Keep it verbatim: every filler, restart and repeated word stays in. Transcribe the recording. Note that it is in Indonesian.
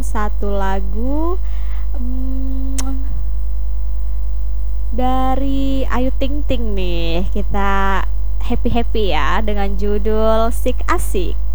satu lagu hmm, dari Ayu Ting Ting nih. Kita happy-happy ya dengan judul Sik Asik.